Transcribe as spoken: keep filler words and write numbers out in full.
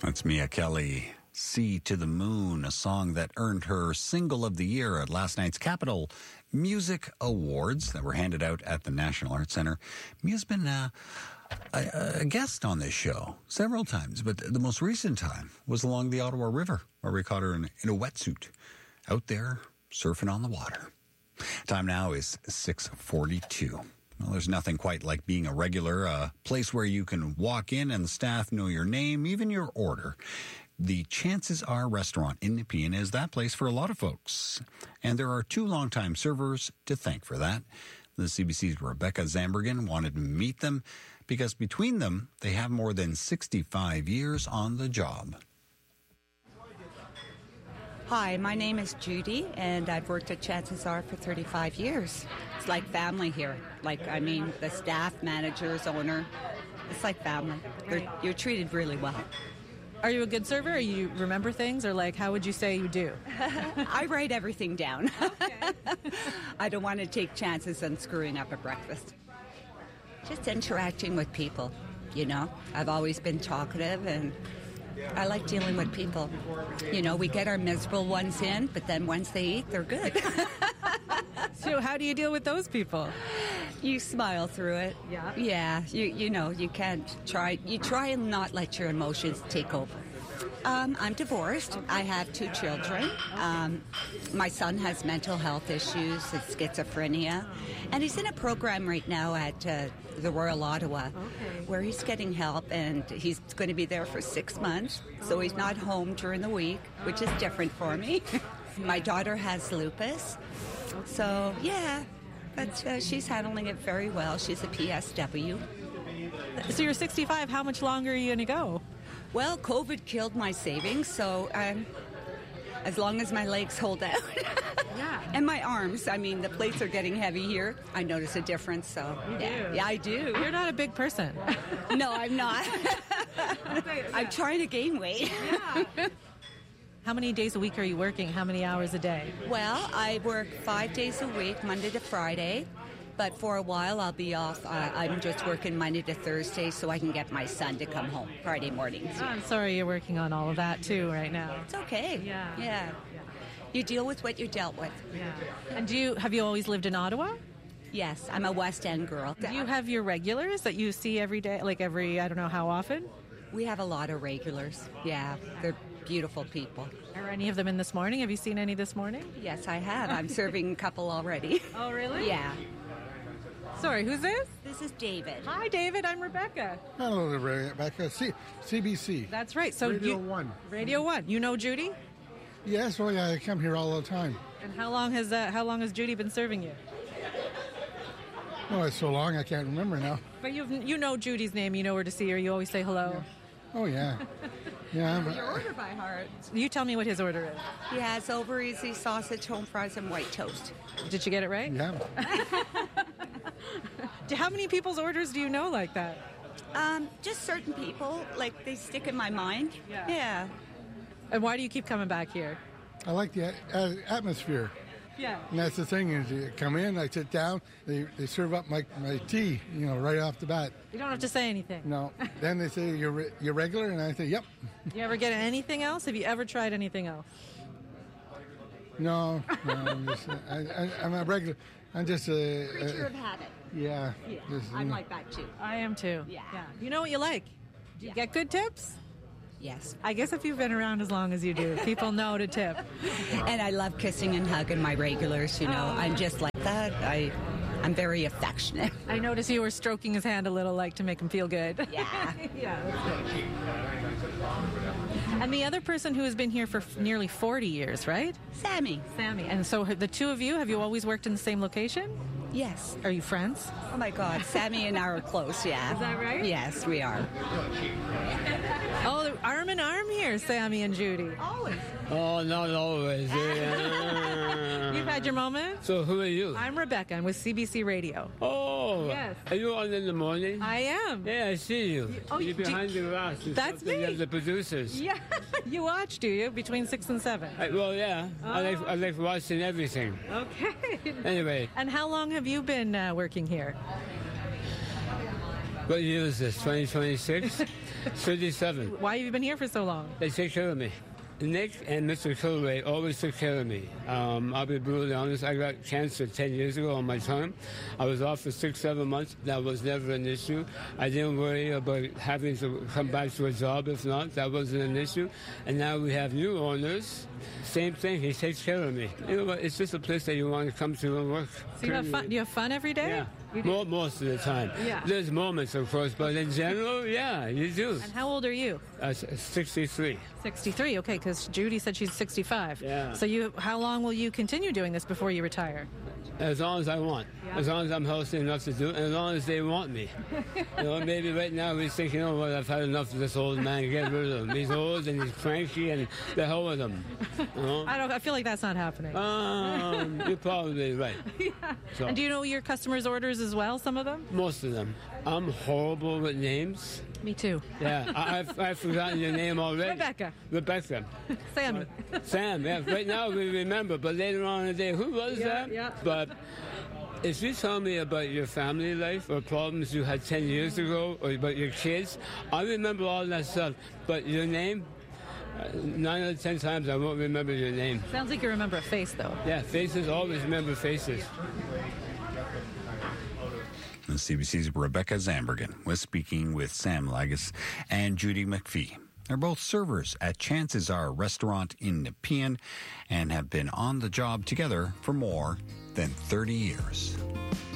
That's Mia Kelly, "Sea to the Moon," a song that earned her Single of the Year at last night's Capitol Music Awards that were handed out at the National Arts Centre. Mia's been uh, a, a guest on this show several times, but the most recent time was along the Ottawa River, where we caught her in, in a wetsuit out there surfing on the water. Time now is six forty-two. Well, there's nothing quite like being a regular, a place where you can walk in and the staff know your name, even your order. The Chances Are restaurant in Nepean is that place for a lot of folks. And there are two longtime servers to thank for that. The C B C's Rebecca Zambergen wanted to meet them because between them, they have more than sixty-five years on the job. Hi, my name is Judy, and I've worked at Chances Are for thirty-five years. It's like family here. Like, I mean, the staff, managers, owner, it's like family. They're, you're treated really well. Are you a good server? Or you remember things? Or, like, how would you say you do? I write everything down. Okay. I don't want to take chances on screwing up at breakfast. Just interacting with people, you know. I've always been talkative, and I like dealing with people. You know, we get our miserable ones in, but then once they eat, they're good. So how do you deal with those people? You smile through it. Yeah? Yeah, you you know, you can't try, you try and not let your emotions take over. Um, I'm divorced. Okay. I have two children. Um, my son has mental health issues, schizophrenia, and he's in a program right now at uh, the Royal Ottawa, okay, where he's getting help, and he's going to be there for six months, so he's not home during the week, which is different for me. My daughter has lupus, so yeah, but uh, she's handling it very well. She's a P S W. So you're sixty-five. How much longer are you going to go? Well, COVID killed my savings, so um, as long as my legs hold out. Yeah. And my arms. I mean, the plates are getting heavy here. I notice a difference, so you yeah. do. Yeah, I do. You're not a big person. No, I'm not. I'm trying to gain weight. Yeah. How many days a week are you working? How many hours a day? Well, I work five days a week, Monday to Friday. But for a while, I'll be off. Uh, I'm just working Monday to Thursday so I can get my son to come home Friday mornings. Oh, I'm sorry you're working on all of that, too, right now. It's okay. Yeah. Yeah. Yeah. You deal with what you're dealt with. Yeah. And do you have you always lived in Ottawa? Yes, I'm a West End girl. Do you have your regulars that you see every day, like every, I don't know how often? We have a lot of regulars. Yeah, they're beautiful people. Are any of them in this morning? Have you seen any this morning? Yes, I have. I'm serving a couple already. Oh, really? Yeah. Sorry, who's this? This is David. Hi, David. I'm Rebecca. Hello, Rebecca. C- CBC. That's right. So Radio you, One. Radio One. You know Judy? Yes, well, yeah, I come here all the time. And how long has uh, how long has Judy been serving you? Oh, it's so long I can't remember now. But you you know Judy's name. You know where to see her. You always say hello. Yeah. Oh, yeah. Yeah. But, Your order by heart. You tell me what his order is. He has over easy sausage, home fries, and white toast. Did you get it right? yeah. How many people's orders do you know like that? Um, just certain people, like they stick in my mind. Yeah. Yeah. And why do you keep coming back here? I like the a- atmosphere. Yeah. And that's the thing is you come in, I sit down, they, they serve up my, my tea, you know, right off the bat. You don't have to say anything. No. Then they say, you're re- you're regular? And I say, yep. You ever get anything else? Have you ever tried anything else? No. No, I'm, just, I, I, I'm a regular. I'm just a... Creature a of habit. yeah. Yeah. Just, I'm you know. like that too. I am too. Yeah. You know what you like? Do you Yeah. get good tips? Yes. I guess if you've been around as long as you do, people know to tip. And I love kissing and hugging my regulars, you know. Oh. I'm just like that. I, I'm very affectionate. I noticed you were stroking his hand a little, like to make him feel good. Yeah. Yeah, that's good. And the other person who has been here for f- nearly forty years, right? Sammy. Sammy. And so the two of you, have you always worked in the same location? Yes. Are you friends? Oh my God. Sammy and I are close, yeah. Is that right? Yes, we are. Oh, they're arm in arm here, Sammy and Judy. Always. Oh, not always. You've had your moment? So who are you? I'm Rebecca. I'm with C B C Radio. Oh, Yes. Are you on in the morning? I am. Yeah, I see you. Oh, You're do- behind the glass. It's That's something me. of the producers. Yeah. You watch, do you? Between six and seven. I, well, yeah. I like I like watching everything. Okay. Anyway, And how long have you been uh, working here? what year is this? twenty twenty-six? thirty-seven. Why have you been here for so long? They take care of me. Nick and Mister Kilray always took care of me. Um, I'll be brutally honest. I got cancer ten years ago on my tongue. I was off for six, seven months. That was never an issue. I didn't worry about having to come back to a job. If not, that wasn't an issue. And now we have new owners. Same thing. He takes care of me. You know what? It's just a place that you want to come to and work. So you have fun? Do you have fun every day? Yeah. You do? More, most of the time. Yeah. There's moments, of course, but in general, yeah, you do. And how old are you? Uh, sixty-three. sixty-three. Okay, because Judy said she's sixty-five. Yeah. So you, how long will you continue doing this before you retire? As long as I want. Yeah. As long as I'm healthy enough to do it, and as long as they want me. You know, maybe right now he's thinking, oh, well, I've had enough of this old man. Get rid of him. He's old and he's cranky, and the hell with him. You know? I don't. I feel like that's not happening. Um, you're probably right. Yeah. So, And do you know your customers' orders as well? Some of them. most of them. I'm horrible with names. Me too. Yeah, I, I've, I've forgotten your name already. Rebecca. Rebecca. Sammy. Sam, yeah. Right now we remember, but later on in the day, who was Yeah, that? yeah. But if you tell me about your family life or problems you had ten years ago or about your kids, I remember all that stuff. But your name, uh, nine out of ten times I won't remember your name. Sounds like you remember a face, though. Yeah, faces, always remember faces. And C B C's Rebecca Zambergen was speaking with Sam Lagus and Judy McPhee. They're both servers at Chances Are restaurant in Nepean and have been on the job together for more than thirty years.